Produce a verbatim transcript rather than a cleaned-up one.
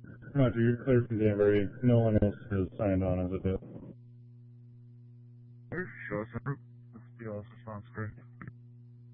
Roger, you're clear from Danbury. No one else has signed on as of yet. Show us a group.